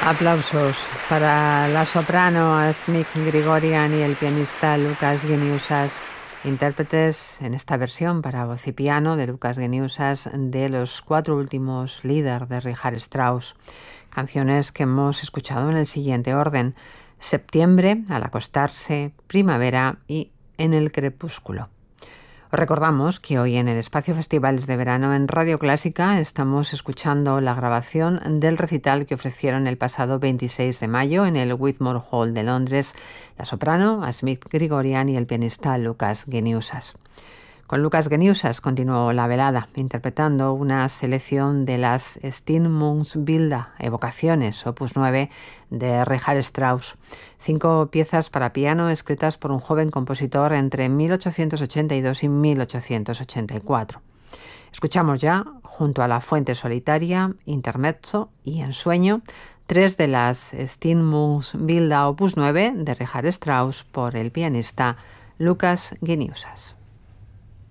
Aplausos para la soprano Asmik Grigorian y el pianista Lukas Geniusas, intérpretes en esta versión para voz y piano de Lukas Geniusas de los 4 últimos Lieder de Richard Strauss. Canciones que hemos escuchado en el siguiente orden: Septiembre, Al acostarse, Primavera y En el crepúsculo. Os recordamos que hoy en el Espacio Festivales de Verano en Radio Clásica estamos escuchando la grabación del recital que ofrecieron el pasado 26 de mayo en el Whitmore Hall de Londres la soprano Asmik Grigorian y el pianista Lukas Geniusas. Con Lukas Geniusas continuó la velada, interpretando una selección de las Stimmungsbilder, Evocaciones, opus 9, de Richard Strauss. 5 piezas para piano escritas por un joven compositor entre 1882 y 1884. Escuchamos ya, junto a La fuente solitaria, Intermezzo y Ensueño, 3 de las Stimmungsbilder, opus 9, de Richard Strauss, por el pianista Lukas Geniusas.